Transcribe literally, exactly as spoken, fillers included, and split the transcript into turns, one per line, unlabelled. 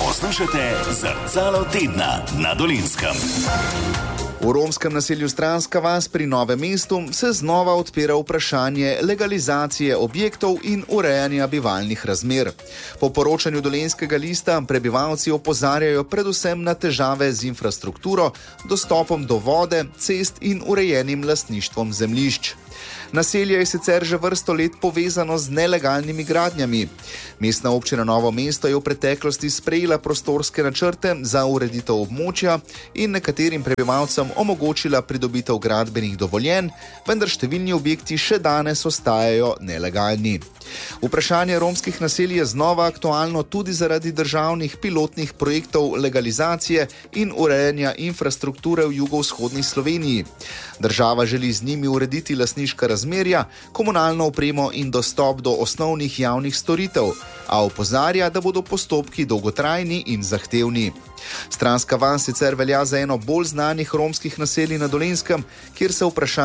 Poslušate Zrcalo tedna na Dolenjskem.
V romskem naselju Stranska vas pri Novem mestu se znova odpira vprašanje legalizacije objektov in urejanja bivalnih razmer. Po poročanju Dolenjskega lista prebivalci opozarjajo predvsem na težave z infrastrukturo, dostopom do vode, cest in urejenim lastništvom zemljišč. Naselje je sicer že vrsto let povezano z nelegalnimi gradnjami. Mestna občina Novo mesto je v preteklosti sprejela prostorske načrte za ureditev območja in nekaterim prebivalcem omogočila pridobitev gradbenih dovoljenj, vendar številni objekti še danes ostajajo nelegalni. Vprašanje romskih naselij je znova aktualno tudi zaradi državnih pilotnih projektov legalizacije in urejanja infrastrukture v jugovzhodni Sloveniji. Država želi z njimi urediti lastniška razmerja, komunalno opremo in dostop do osnovnih javnih storitev, a opozarja, da bodo postopki dolgotrajni in zahtevni. Stranska vas sicer velja za eno bolj znanih romskih naselij na Dolenjskem, kjer se vprašanje